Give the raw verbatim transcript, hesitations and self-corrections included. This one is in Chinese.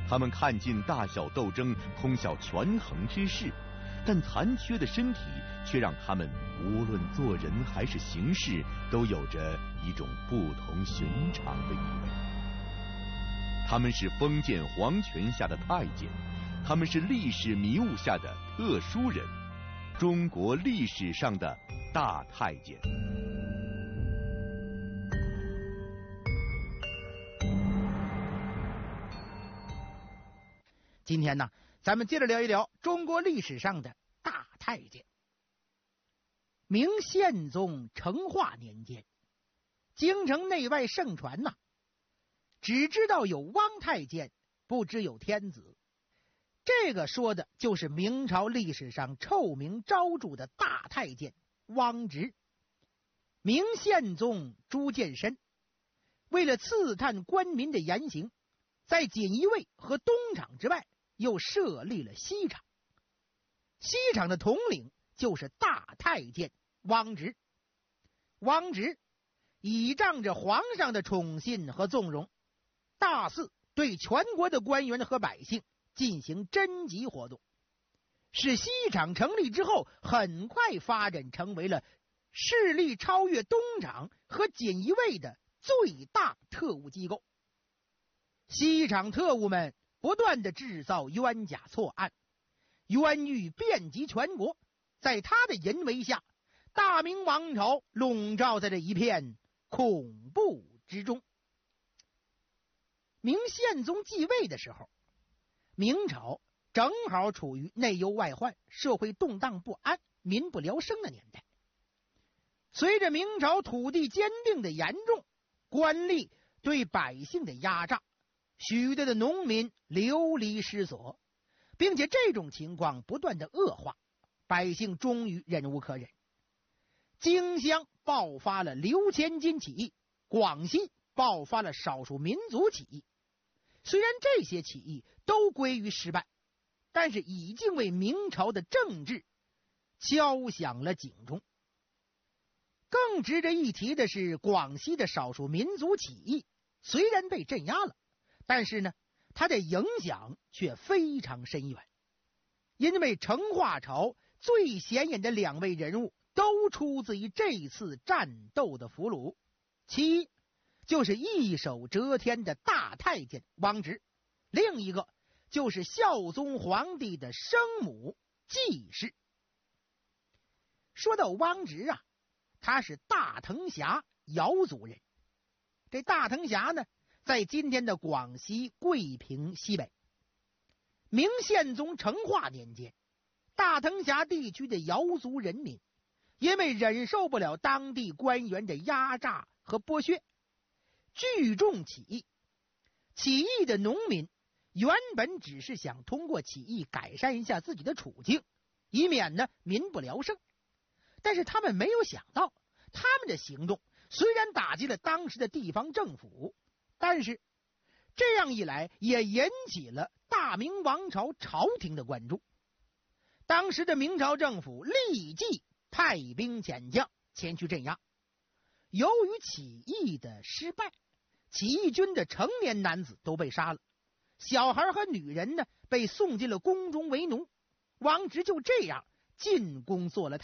他们看尽大小斗争，通晓权衡之势，但残缺的身体却让他们无论做人还是行事，都有着一种不同寻常的意味。他们是封建皇权下的太监，他们是历史迷雾下的特殊人，中国历史上的大太监。 今天呢，咱们接着聊一聊中国历史上的大太监。明宪宗成化年间，京城内外盛传呐、啊，只知道有汪太监，不知有天子。这个说的就是明朝历史上臭名昭著的大太监汪直。明宪宗朱见深为了刺探官民的言行，在锦衣卫和东厂之外又设立了西厂，西厂的统领就是大太监汪直。汪直倚仗着皇上的宠信和纵容，大肆对全国的官员和百姓进行征集活动，使西厂成立之后很快发展成为了势力超越东厂和锦衣卫的最大特务机构。西厂特务们不断地制造冤假错案，冤狱遍及全国，在他的淫威下，大明王朝笼罩在这一片恐怖之中。明宪宗继位的时候，明朝正好处于内忧外患、社会动荡不安、民不聊生的年代。随着明朝土地兼并的严重，官吏对百姓的压榨，许多的农民流离失所，并且这种情况不断的恶化，百姓终于忍无可忍。荆襄爆发了刘千金起义，广西爆发了少数民族起义。虽然这些起义都归于失败，但是已经为明朝的政治敲响了警钟。更值得一提的是，广西的少数民族起义虽然被镇压了，但是呢，它的影响却非常深远。因为成化朝最显眼的两位人物都出自于这次战斗的俘虏，其一就是一手遮天的大太监汪直，另一个就是孝宗皇帝的生母纪氏。说到汪直啊，他是大藤峡瑶族人。这大藤峡呢，在今天的广西桂平西北。明宪宗成化年间，大藤峡地区的瑶族人民因为忍受不了当地官员的压榨和剥削，聚众起义。起义的农民原本只是想通过起义改善一下自己的处境，以免呢民不聊生。但是他们没有想到，他们的行动虽然打击了当时的地方政府，但是这样一来也引起了大明王朝朝廷的关注。当时的明朝政府立即派兵遣将前去镇压。由于起义的失败，起义军的成年男子都被杀了，小孩和女人呢被送进了宫中为奴。汪直就这样进宫做了